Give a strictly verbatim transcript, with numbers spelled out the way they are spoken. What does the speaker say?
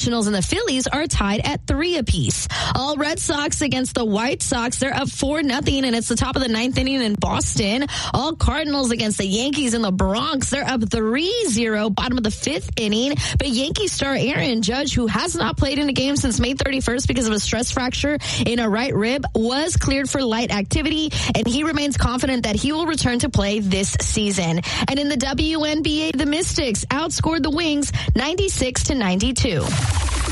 Nationals and the Phillies are tied at three apiece. All Red Sox against the White Sox, they're up four nothing, and it's the top of the ninth inning in Boston. All Cardinals against the Yankees in the Bronx, they're up three zero, bottom of the fifth inning. But Yankee star Aaron Judge, who has not played in a game since May thirty-first because of a stress fracture in a right rib, was cleared for light activity, and he remains confident that he will return to play this season. And in the W N B A, the Mystics outscored the Wings ninety-six to ninety-two.